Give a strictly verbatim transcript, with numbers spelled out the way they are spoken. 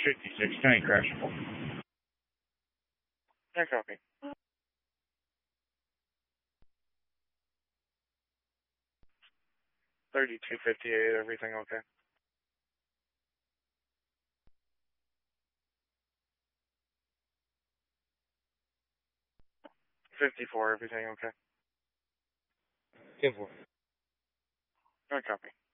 fifty-six, County Crashable. Yeah, copy. thirty-two fifty-eight, everything okay? fifty-four, everything okay? ten four. Yeah, copy.